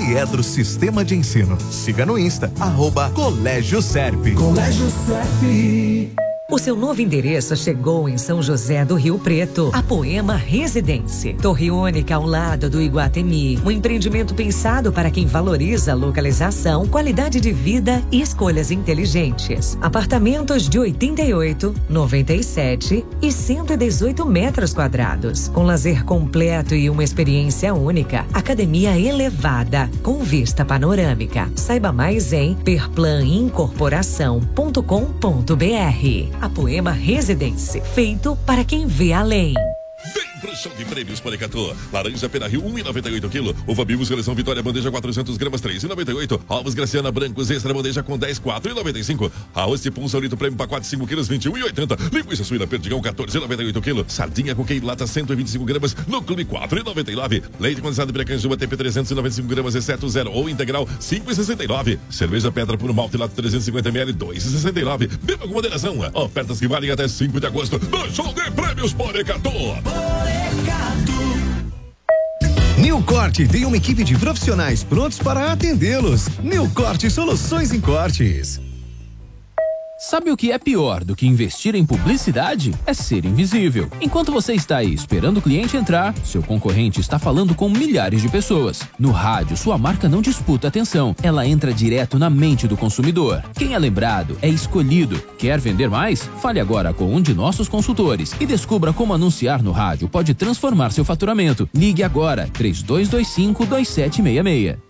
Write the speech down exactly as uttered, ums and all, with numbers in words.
Poliedro Sistema de Ensino. Siga no Insta, arroba Colégio Serp. Colégio Serp. O seu novo endereço chegou em São José do Rio Preto, a Poema Residência. Torre única ao lado do Iguatemi. Um empreendimento pensado para quem valoriza localização, qualidade de vida e escolhas inteligentes. Apartamentos de oitenta e oito, noventa e sete e cento e dezoito metros quadrados. Com lazer completo e uma experiência única. Academia elevada, com vista panorâmica. Saiba mais em perplanincorporação ponto com ponto br. A Poema Residência, feito para quem vê além. Vem pro show de prêmios Porecatu. Laranja Pera Rio, um e noventa e oito quilo. Uva Bibo, seleção Vitória, bandeja quatrocentos gramas, três e noventa e oito. Ovos Graciana Brancos, extra bandeja com dez, quatro e noventa e cinco. Arroz Tipum, Solito Prêmio, pacote cinco quilos, vinte e um e oitenta. Linguiça suína Perdigão, quatorze e noventa e oito quilo. Sardinha com queijo lata, cento e vinte e cinco gramas, no Clube, quatro e noventa e nove. Leite condensado Piracanjuba, T P trezentos e noventa e cinco gramas, exceto zero ou integral, cinco e sessenta e nove. Cerveja Pedra Puro Malte Lato trezentos e cinquenta mililitros, dois e sessenta e nove. Beba com moderação. Ofertas que valem até cinco de agosto no show de prêmios Porecatu. New Corte tem uma equipe de profissionais prontos para atendê-los. New Corte Soluções em Cortes. Sabe o que é pior do que investir em publicidade? É ser invisível. Enquanto você está aí esperando o cliente entrar, seu concorrente está falando com milhares de pessoas. No rádio, sua marca não disputa atenção, ela entra direto na mente do consumidor. Quem é lembrado é escolhido. Quer vender mais? Fale agora com um de nossos consultores e descubra como anunciar no rádio pode transformar seu faturamento. Ligue agora, três dois dois cinco, dois sete seis seis.